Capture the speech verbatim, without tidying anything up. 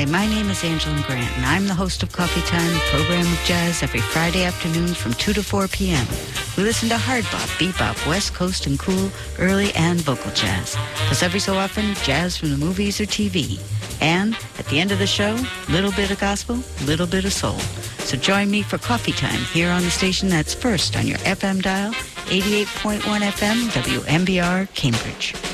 Hi, my name is Angela Grant, and I'm the host of Coffee Time, a program of jazz every Friday afternoon from two to four p.m. We listen to hard bop, bebop, West Coast and cool, early and vocal jazz. Plus every so often, jazz from the movies or T V. And at the end of the show, little bit of gospel, little bit of soul. So join me for Coffee Time here on the station that's first on your F M dial, eighty-eight point one F M, W M B R, Cambridge.